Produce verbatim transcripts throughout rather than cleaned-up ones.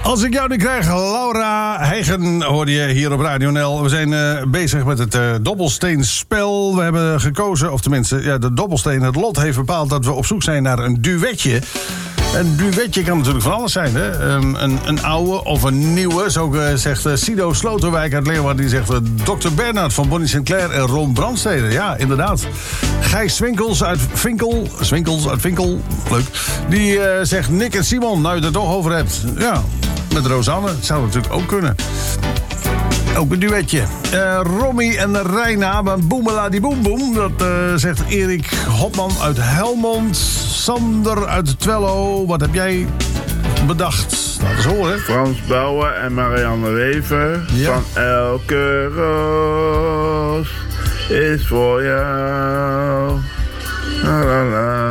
Als ik jou nu krijg, Laura Heigen, hoorde je hier op Radio N L. We zijn uh, bezig met het uh, dobbelsteenspel. We hebben gekozen, of tenminste, ja, de dobbelsteen, het lot heeft bepaald dat we op zoek zijn naar een duetje. Een duetje kan natuurlijk van alles zijn, hè? Um, een, een oude of een nieuwe. Zo uh, zegt uh, Sido Sloterwijk uit Leeuwarden. Die zegt uh, dokter Bernhard van Bonnie Sinclair en Ron Brandstede. Ja, inderdaad. Gijs Swinkels uit Vinkel. Swinkels uit Vinkel. Leuk. Die uh, zegt Nick en Simon. Nou, je het er toch over hebt. Ja, met Rosanne. Dat zou natuurlijk ook kunnen. Ook een duetje. Uh, Romy en Reina, boemela die boem boem. Dat uh, zegt Erik Hopman uit Helmond. Sander uit Twello. Wat heb jij bedacht? Laat eens horen. Frans Bouwen en Marianne Wever. Ja. Van elke roos is voor jou. La la la.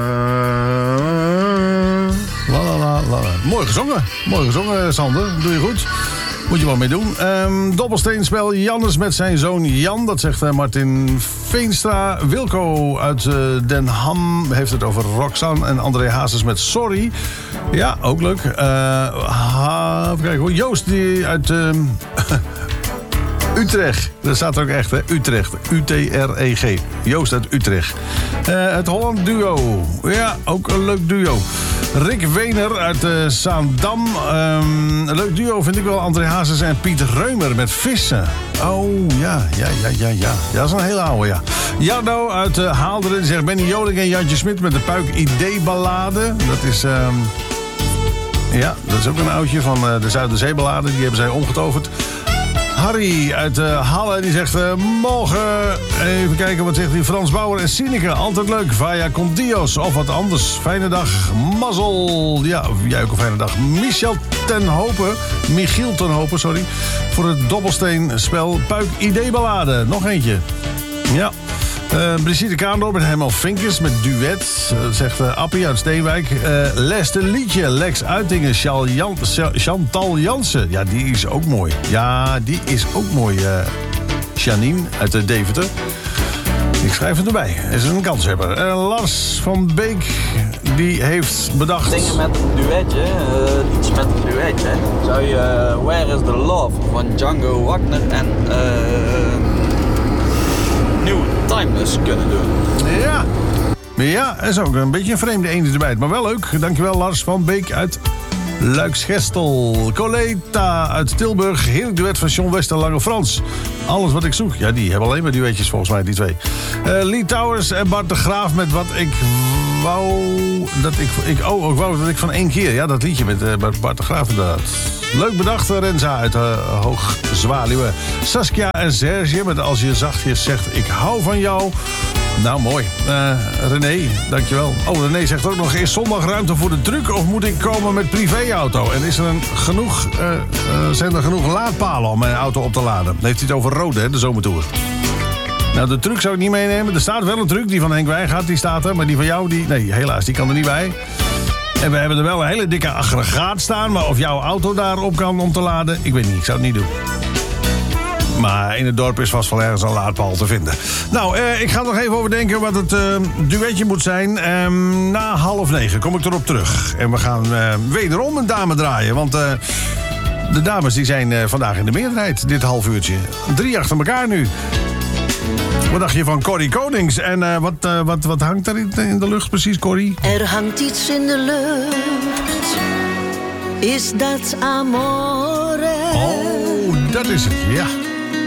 La la la la. Mooi gezongen. Mooi gezongen, Sander. Doe je goed. Moet je wel mee doen. Um, dobbelsteenspel Jannes met zijn zoon Jan. Dat zegt uh, Martin Veenstra. Wilco uit uh, Den Ham heeft het over Roxanne. En André Hazes met Sorry. Ja, ook leuk. Uh, ha, even kijken hoor. Joost die uit uh, Utrecht. Dat staat er ook echt, hè? Utrecht. U T R E G. Joost uit Utrecht. Uh, het Holland Duo. Ja, ook een leuk duo. Rick Wener uit uh, Zaandam. Um, een leuk duo vind ik wel. André Hazes en Piet Reumer met Vissen. Oh, ja, ja, ja, ja, ja. Ja, dat is een hele oude, ja. Jarno uit uh, Haalderen. Die zegt Benny Joling en Jantje Smit met de Puik Idee-ballade. Dat is... Um, ja, dat is ook een oudje van uh, de Zuiderzeeballade. Die hebben zij omgetoverd. Harry uit uh, Halle, die zegt uh, morgen, even kijken, wat zegt hij? Frans Bauer en Sineke, altijd leuk. Vaya con Dios, of wat anders. Fijne dag, mazzel. Ja, jij ook een fijne dag. Michel ten Hopen, Michiel ten Hopen, sorry. Voor het dobbelsteenspel Puik Idee-ballade. Nog eentje. Ja. Uh, Brigitte Kaandorp met Herman Vinkers met duet. Uh, zegt uh, Appie uit Steenwijk. Uh, Leste Liedje, Lex Uitingen, Jan, Chantal Jansen. Ja, die is ook mooi. Ja, die is ook mooi. Uh, Janine uit de Deventer. Ik schrijf het erbij. Is een kanshebber. Uh, Lars van Beek, die heeft bedacht... Dingen met een duetje, uh, iets met een duetje. Zou je uh, Where is the Love van Django Wagner en... Uh, Nieuw Timeless kunnen doen. Ja. Ja, dat is ook een beetje een vreemde eend erbij. Maar wel leuk. Dankjewel Lars van Beek uit Luiksgestel. Coleta uit Tilburg. Heerlijk duet van John West en Lange Frans. Alles wat ik zoek. Ja, die hebben alleen maar duetjes volgens mij, die twee. Uh, Lee Towers en Bart de Graaf met Wat ik wou... Dat ik, ik, oh, ik wou dat ik van één keer. Ja, dat liedje met uh, Bart de Graaf inderdaad. Leuk bedacht, Renza uit uh, Hoog Zwaluwe. Saskia en Serge met Als je zachtjes zegt ik hou van jou. Nou, mooi. Uh, René, dankjewel. Oh, René zegt ook nog, is zondag ruimte voor de truck of moet ik komen met privéauto? En is er een genoeg, uh, uh, zijn er genoeg laadpalen om mijn auto op te laden? Dan heeft hij het over Rode, hè, de zomertour. Nou, de truck zou ik niet meenemen. Er staat wel een truck, die van Henk Wijngaard, die staat er. Maar die van jou, die, nee, helaas, die kan er niet bij. En we hebben er wel een hele dikke aggregaat staan. Maar of jouw auto daarop kan om te laden, ik weet niet. Ik zou het niet doen. Maar in het dorp is vast wel ergens een laadpaal te vinden. Nou, eh, ik ga er nog even over denken wat het uh, duetje moet zijn. Uh, na half negen kom ik erop terug. En we gaan uh, wederom een dame draaien. Want uh, de dames die zijn uh, vandaag in de meerderheid, dit half uurtje. Drie achter elkaar nu. Wat dacht je van Corrie Konings? En uh, wat, uh, wat, wat hangt er in, in de lucht precies, Corrie? Er hangt iets in de lucht. Is dat amore? Oh, dat is het, ja.